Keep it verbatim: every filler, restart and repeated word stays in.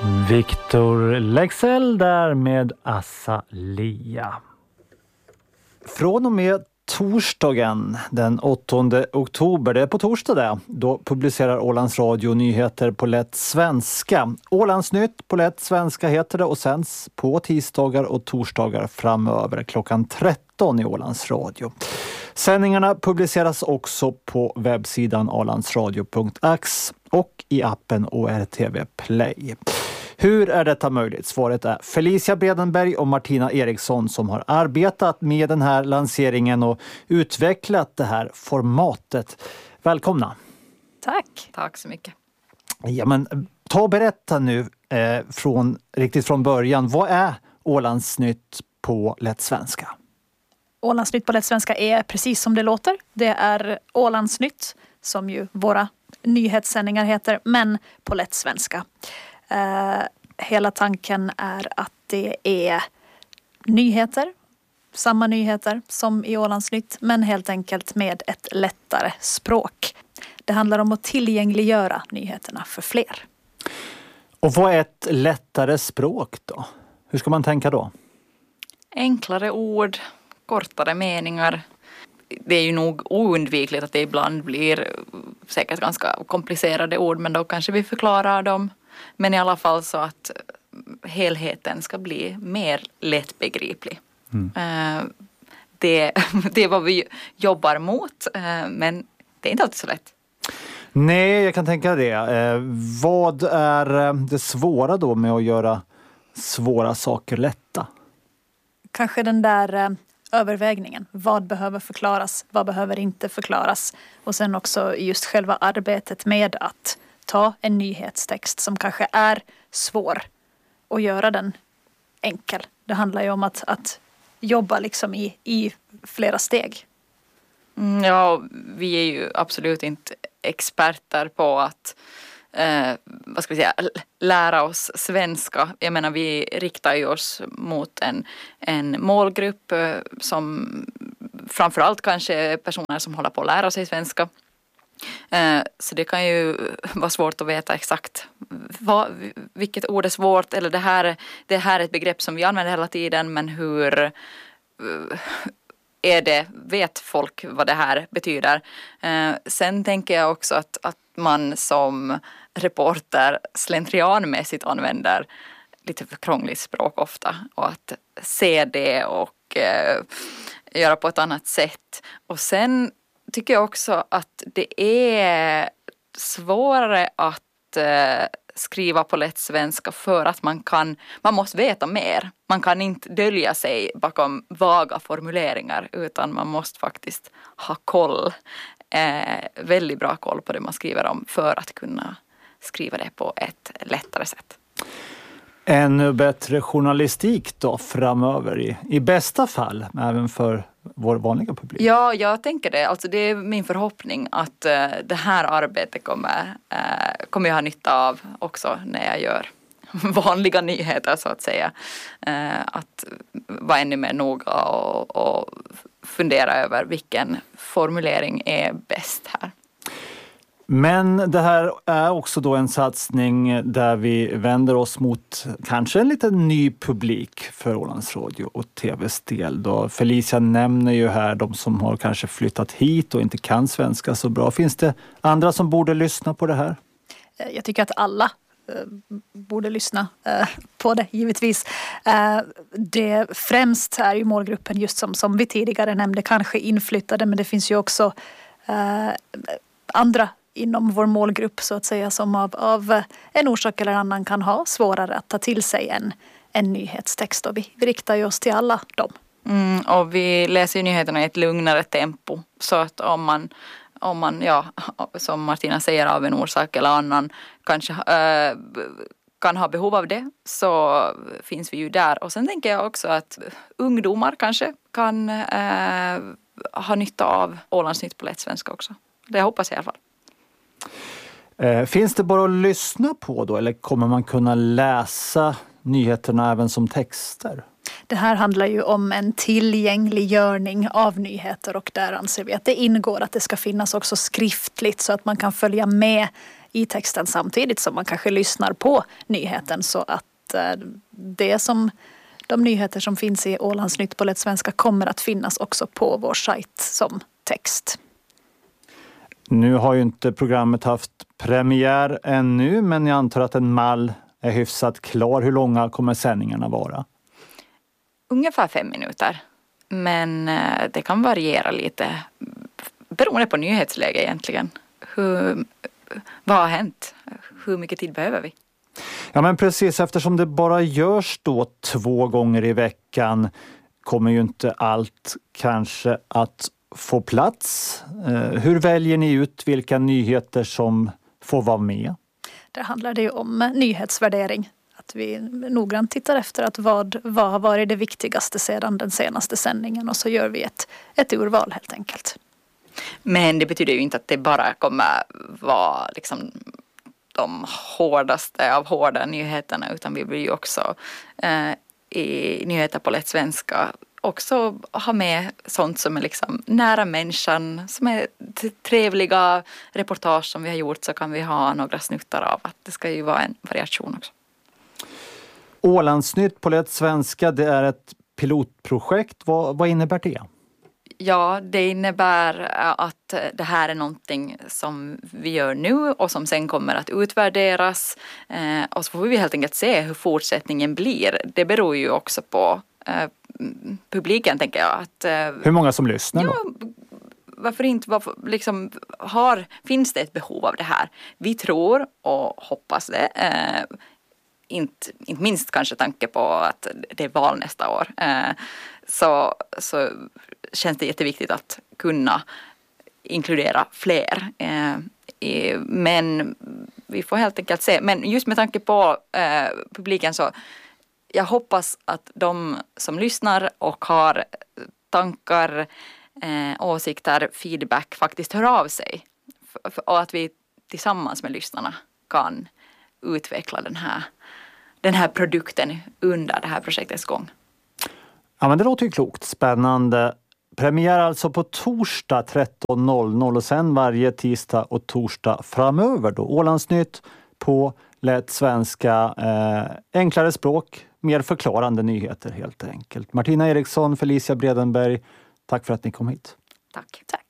Victor Leksell där med Azalea. Från och med torsdagen den åttonde oktober, det är på torsdag där, då publicerar Ålands Radio nyheter på lätt svenska. Ålandsnytt på lätt svenska heter det och sänds på tisdagar och torsdagar framöver klockan tretton i Ålands Radio. Sändningarna publiceras också på webbsidan ålandsradio punkt ax och i appen O R T V Play. Hur är detta möjligt? Svaret är Felicia Bredenberg och Martina Eriksson som har arbetat med den här lanseringen och utvecklat det här formatet. Välkomna! Tack! Tack så mycket! Ja, men ta och berätta nu eh, från, riktigt från början. Vad är Ålandsnytt på lätt svenska? Ålandsnytt på lätt svenska är precis som det låter. Det är Ålandsnytt som ju våra nyhetssändningar heter, men på lätt svenska. Uh, hela tanken är att det är nyheter, samma nyheter som i Ålandsnytt, men helt enkelt med ett lättare språk. Det handlar om att tillgängliggöra nyheterna för fler. Och vad är ett lättare språk då? Hur ska man tänka då? Enklare ord, kortare meningar. Det är ju nog oundvikligt att det ibland blir säkert ganska komplicerade ord, men då kanske vi förklarar dem. Men i alla fall så att helheten ska bli mer lättbegriplig. Mm. Det, det är vad vi jobbar mot, men det är inte alltid så lätt. Nej, jag kan tänka det. Vad är det svåra då med att göra svåra saker lätta? Kanske den där övervägningen. Vad behöver förklaras? Vad behöver inte förklaras? Och sen också just själva arbetet med att ta en nyhetstext som kanske är svår och göra den enkel. Det handlar ju om att, att jobba liksom i, i flera steg. Mm, ja, vi är ju absolut inte experter på att eh, vad ska vi säga, lära oss svenska. Jag menar, vi riktar ju oss mot en, en målgrupp eh, som framförallt kanske är personer som håller på att lära sig svenska. Så det kan ju vara svårt att veta exakt vad, vilket ord är svårt, eller det här, det här är ett begrepp som vi använder hela tiden, men hur är det, vet folk vad det här betyder? Sen tänker jag också att, att man som reporter slentrianmässigt använder lite för krångligt språk ofta, och att se det och eh, göra på ett annat sätt. Och sen tycker jag också att det är svårare att eh, skriva på lätt svenska för att man kan, man måste veta mer. Man kan inte dölja sig bakom vaga formuleringar, utan man måste faktiskt ha koll, eh, väldigt bra koll på det man skriver om för att kunna skriva det på ett lättare sätt. Ännu bättre journalistik då framöver i, i bästa fall, även för vår vanliga publik. Ja, jag tänker det. Alltså det är min förhoppning att uh, det här arbetet kommer, uh, kommer jag ha nytta av också när jag gör vanliga nyheter så att säga. Uh, att vara ännu mer noga och, och fundera över vilken formulering är bäst här. Men det här är också då en satsning där vi vänder oss mot kanske en liten ny publik för Ålands Radio och T V:s del då. Felicia nämner ju här de som har kanske flyttat hit och inte kan svenska så bra. Finns det andra som borde lyssna på det här? Jag tycker att alla borde lyssna på det, givetvis. Det främst är ju målgruppen just som, som vi tidigare nämnde, kanske inflyttade, men det finns ju också andra inom vår målgrupp så att säga som av, av en orsak eller annan kan ha svårare att ta till sig en, en nyhetstext, och vi, vi riktar ju oss till alla dem. Mm, och vi läser ju nyheterna i ett lugnare tempo, så att om man, om man ja, som Martina säger, av en orsak eller annan kanske äh, kan ha behov av det, så finns vi ju där. Och sen tänker jag också att ungdomar kanske kan äh, ha nytta av Ålandsnytt på lätt svenska också. Det hoppas jag i alla fall. Finns det bara att lyssna på då, eller kommer man kunna läsa nyheterna även som texter? Det här handlar ju om en tillgängliggörning av nyheter, och där anser vi att det ingår att det ska finnas också skriftligt så att man kan följa med i texten samtidigt som man kanske lyssnar på nyheten, så att eh, det som de nyheter som finns i Ålandsnytt på lätt svenska kommer att finnas också på vår sajt som text. Nu har ju inte programmet haft premiär ännu, men jag antar att en mall är hyfsat klar. Hur långa kommer sändningarna vara? Ungefär fem minuter. Men det kan variera lite beroende på nyhetsläge egentligen. Hur, vad har hänt? Hur mycket tid behöver vi? Ja, men precis, eftersom det bara görs då två gånger i veckan kommer ju inte allt kanske att få plats. Hur väljer ni ut vilka nyheter som får vara med? Det handlar det ju om nyhetsvärdering. Att vi noggrant tittar efter att vad, vad har varit det viktigaste sedan den senaste sändningen, och så gör vi ett, ett urval helt enkelt. Men det betyder ju inte att det bara kommer vara liksom de hårdaste av hårda nyheterna, utan vi vill ju också eh, i nyheter på lätt svenska också ha med sånt som är liksom nära människan, som är trevliga reportage som vi har gjort, så kan vi ha några snuttar av att det ska ju vara en variation också. Ålandsnytt på lätt svenska, det är ett pilotprojekt. Vad, vad innebär det? Ja, det innebär att det här är någonting som vi gör nu och som sen kommer att utvärderas. Eh, och så får vi helt enkelt se hur fortsättningen blir. Det beror ju också på eh, publiken, tänker jag. Att, eh, hur många som lyssnar då? Ja, varför inte? Varför, liksom, har, finns det ett behov av det här? Vi tror och hoppas det. Eh, inte, inte minst kanske tanke på att det är val nästa år. Eh, så, så känns det jätteviktigt att kunna inkludera fler. Eh, i, men vi får helt enkelt se. Men just med tanke på eh, publiken, så jag hoppas att de som lyssnar och har tankar, eh, åsikter, feedback faktiskt hör av sig. F- och att vi tillsammans med lyssnarna kan utveckla den här, den här produkten under det här projektets gång. Ja, men det låter ju klokt. Spännande. Premiär alltså på torsdag tretton noll noll och sen varje tisdag och torsdag framöver då. Ålandsnytt på lätt svenska, eh, enklare språk, mer förklarande nyheter helt enkelt. Martina Eriksson, Felicia Bredenberg, tack för att ni kom hit. Tack. Tack.